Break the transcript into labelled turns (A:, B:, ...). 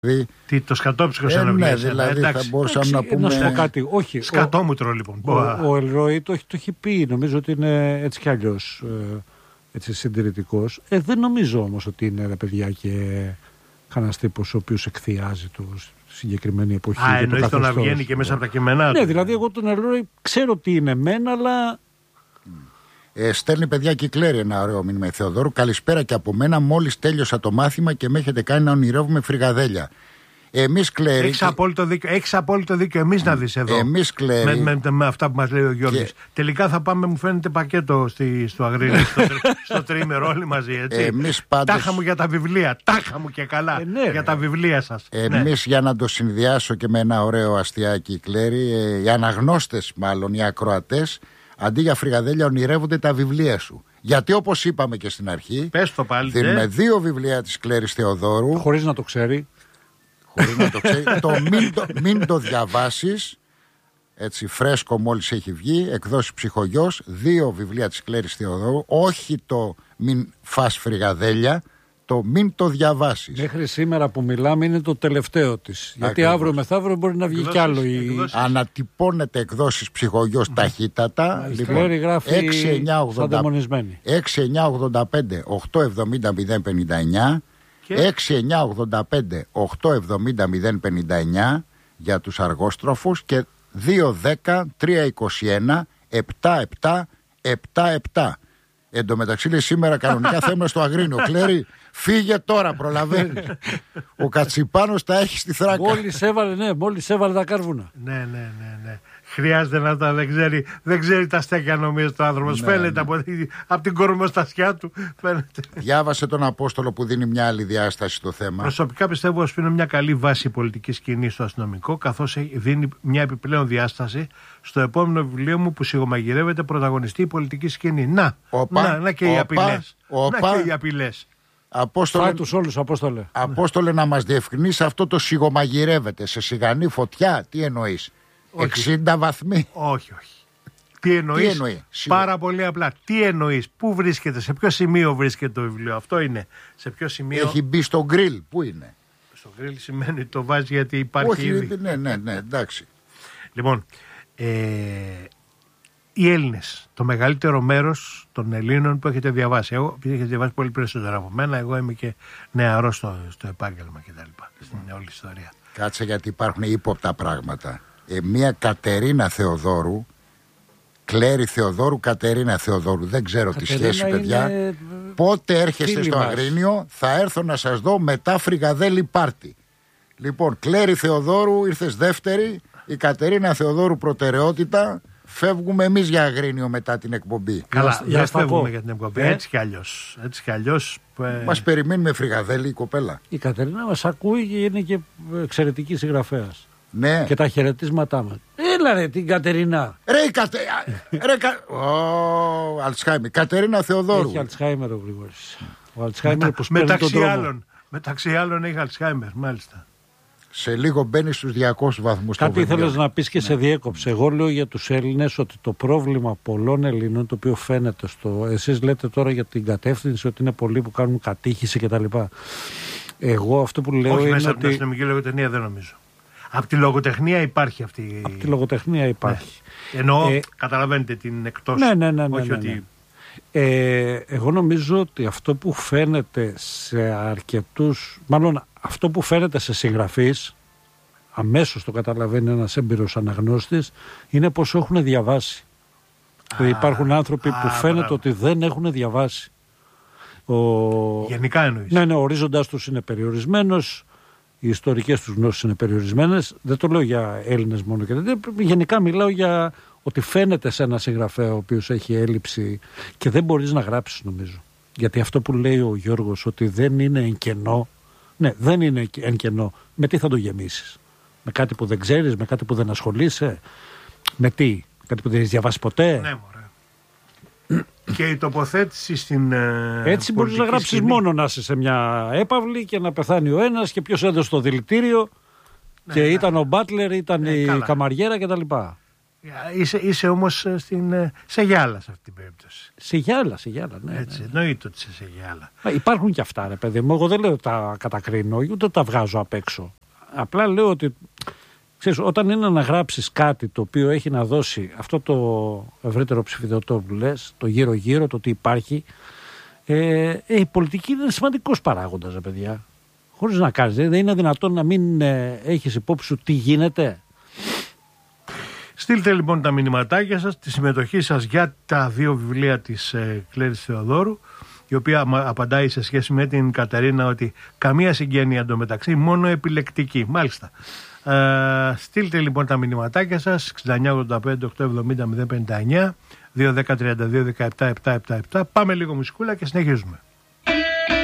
A: Τι, το σκατόψυχος ενεργείας.
B: Ναι, δηλαδή θα μπορούσαμε να πούμε.
C: Να σου πω κάτι. Όχι.
A: Σκατόμουτρο λοιπόν.
C: Ο Ελρόι το έχει πει. Νομίζω ότι είναι έτσι κι αλλιώς συντηρητικός. Δεν νομίζω όμως ότι είναι ένα παιδιά και κανένας τύπος ο οποίος εκθιάζει το συγκεκριμένη εποχή.
A: Εννοείς το να βγαίνει και μέσα από τα κείμενά του.
C: Ναι, δηλαδή εγώ τον Ελρόι ξέρω τι είναι μένα, αλλά.
B: Στέλνει παιδιά Κυκλέρη ένα ωραίο μήνυμα η Θεοδόρου. Καλησπέρα και από μένα. Μόλις τέλειωσα το μάθημα και με έχετε κάνει να ονειρεύουμε φρυγαδέλια. Εμείς Κλέρη.
A: Έχεις απόλυτο δίκιο. Εμείς να δεις εδώ.
B: Εμείς Κλέρη.
A: Με αυτά που μας λέει ο Γιώργης. Τελικά θα πάμε, μου φαίνεται, πακέτο στο Αγρίνι, στο τρίμερο, όλοι μαζί. Έτσι.
B: Εμείς πάντως.
A: Τάχα μου για τα βιβλία. Τάχα μου και καλά για τα βιβλία σας.
B: Εμείς για να το συνδυάσω και με ένα ωραίο αστιάκι, Κλέρη, οι αναγνώστες, μάλλον οι ακροατές, αντί για φρυγαδέλια ονειρεύονται τα βιβλία σου. Γιατί όπως είπαμε και στην αρχή,
A: πες το πάλι,
B: δίνουμε 2 βιβλία της Κλέρης Θεοδόρου.
C: Χωρίς να το ξέρει.
B: Μην το διαβάσεις. Έτσι φρέσκο μόλις έχει βγει. Εκδόσεις Ψυχογιός. 2 βιβλία της Κλέρης Θεοδόρου. Όχι το μην φας φρυγαδέλια, το μην το διαβάσεις.
C: Μέχρι σήμερα που μιλάμε είναι το τελευταίο της. Γιατί αύριο μεθαύριο μπορεί να βγει κι άλλο.
B: Ανατυπώνεται Εκδόσεις Ψυχογιός ταχύτατα.
C: Λοιπόν, γράφει
B: 6985 870 059 6985 870 059 για τους αργόστροφους και 210 321 7777. Εν τω μεταξύ λέει σήμερα κανονικά θέμα στο Αγρίνιο. Κλέρη, φύγε τώρα, προλαβαίνεις. Ο Κατσιπάνος τα έχει στη Θράκα.
C: Μόλις έβαλε τα κάρβουνα.
A: Ναι. Χρειάζεται να τα δεν ξέρει τα στέκια, νομίζω το άνθρωπος. Φαίνεται από την κορμοστασιά του. Φαίνεται.
B: Διάβασε τον Απόστολο που δίνει μια άλλη διάσταση στο θέμα.
A: Προσωπικά πιστεύω ότι είναι μια καλή βάση πολιτικής σκηνής στο αστυνομικό, καθώς δίνει μια επιπλέον διάσταση στο επόμενο βιβλίο μου που σιγομαγειρεύεται πρωταγωνιστή η πολιτική σκηνή. Να και οι απειλές. Να και οι απειλές.
B: Απόστολε, να μας διευκρινίσει αυτό το σιγομαγειρεύεται. Σε σιγανή φωτιά, τι εννοείς? 60 βαθμοί.
A: Όχι. Τι εννοείς? Πάρα πολύ απλά. Τι εννοείς? Πού βρίσκεται? Σε ποιο σημείο βρίσκεται το βιβλίο? Αυτό είναι. Σε ποιο σημείο?
B: Έχει μπει στο γκριλ. Πού είναι?
A: Στο γκριλ σημαίνει το βάζει γιατί υπάρχει ήδη.
B: Ναι, εντάξει.
A: Λοιπόν, οι Έλληνες, το μεγαλύτερο μέρος των Ελλήνων που έχετε διαβάσει. Εγώ, επειδή έχετε διαβάσει πολύ περισσότερα από μένα, εγώ είμαι και νεαρός στο επάγγελμα κτλ. Στην όλη ιστορία.
B: Κάτσε, γιατί υπάρχουν ύποπτα πράγματα. Μία Κατερίνα Θεοδόρου, Κλέρη Θεοδόρου, Κατερίνα Θεοδόρου. Δεν ξέρω τη σχέση, παιδιά. Πότε έρχεστε στο Αγρίνιο? Θα έρθω να σας δω μετά φρυγαδέλι πάρτι. Λοιπόν, Κλέρη Θεοδόρου ήρθες δεύτερη, η Κατερίνα Θεοδόρου προτεραιότητα. Φεύγουμε εμείς για Αγρίνιο μετά την εκπομπή.
A: Καλά, δεν φεύγουμε για την εκπομπή. Έτσι κι αλλιώς.
B: Μας περιμένει με φρυγαδέλι η κοπέλα.
C: Η Κατερίνα μας ακούει και είναι και εξαιρετική συγγραφέας.
B: Ναι.
C: Και τα χαιρετίσματά μας. Έλα ρε την Κατερίνα.
B: Αλτσχάιμερ. Κατερίνα Θεοδόρου.
C: Έχει Αλτσχάιμερ ο Γρηγόρης. Ο Αλτσχάιμερ που σπέρνει τον δρόμο.
A: Μεταξύ άλλων έχει Αλτσχάιμερ, μάλιστα.
B: Σε λίγο μπαίνει στους 200 βαθμούς.
C: Κάτι ήθελες να πεις και σε διέκοψε. Εγώ λέω για τους Έλληνες ότι το πρόβλημα πολλών Ελλήνων, το οποίο φαίνεται εσείς λέτε τώρα για την κατεύθυνση ότι είναι πολλοί που κάνουν κατήχηση κτλ. Εγώ αυτό που λέω.
A: Όχι,
C: είναι
A: μέσα
C: ότι.
A: Από την αστυνομική λογοτεχνία δεν νομίζω. Από τη λογοτεχνία υπάρχει αυτή.
C: Από τη λογοτεχνία υπάρχει.
A: Ναι. Εννοώ, καταλαβαίνετε την εκτός.
C: Ναι.
A: Όχι ότι.
C: Εγώ νομίζω ότι αυτό που φαίνεται σε αρκετούς, μάλλον αυτό που φαίνεται σε συγγραφείς, αμέσως το καταλαβαίνει ένας έμπειρος αναγνώστης, είναι πως έχουν διαβάσει. Υπάρχουν άνθρωποι που φαίνεται ότι δεν έχουν διαβάσει.
A: Γενικά εννοείς?
C: Ναι, ο ορίζοντας τους είναι περιορισμένος, οι ιστορικές τους γνώσεις είναι περιορισμένες. Δεν το λέω για Έλληνες μόνο και τέτοια. Γενικά μιλάω για ότι φαίνεται σε ένα συγγραφέα ο οποίος έχει έλλειψη και δεν μπορείς να γράψεις, νομίζω. Γιατί αυτό που λέει ο Γιώργος, ότι δεν είναι εν κενό. Ναι, δεν είναι εν κενό. Με τι θα το γεμίσεις? Με κάτι που δεν ξέρεις, με κάτι που δεν ασχολείσαι? Με τι? Κάτι που δεν έχεις διαβάσει ποτέ?
A: Ναι, μωρέ. Και η τοποθέτηση στην.
C: Έτσι μπορείς να γράψεις σκηνή. Μόνο να είσαι σε μια έπαυλη και να πεθάνει ο ένας και ποιος έδωσε το δηλητήριο και ήταν ο μπάτλερ, ήταν η καμαριέρα κτλ.
A: Είσαι όμως σε γυάλα σε αυτή την περίπτωση.
C: Σε γυάλα, ναι.
A: Έτσι, εννοείται ότι είσαι σε γυάλα.
C: Υπάρχουν και αυτά, ρε παιδί μου. Εγώ δεν λέω ότι τα κατακρίνω, ούτε τα βγάζω απ' έξω. Απλά λέω ότι, ξέρεις, όταν είναι να γράψεις κάτι το οποίο έχει να δώσει αυτό το ευρύτερο ψηφιδωτό που λες, το γύρω-γύρω, το τι υπάρχει, η πολιτική είναι σημαντικός παράγοντας, ρε παιδιά. Χωρίς να κάνεις, δεν είναι δυνατόν να μην έχεις υπόψη σου τι γίνεται.
A: Στείλτε λοιπόν τα μηνυματάκια σας, τη συμμετοχή σας για τα 2 βιβλία της Κλέρης Θεοδόρου, η οποία απαντάει σε σχέση με την Κατερίνα ότι καμία συγγένεια εντωμεταξύ, μόνο επιλεκτική. Μάλιστα. Στείλτε λοιπόν τα μηνυματάκια σας 6985-870-059 210-32-17-777. Πάμε λίγο μουσικούλα και συνεχίζουμε.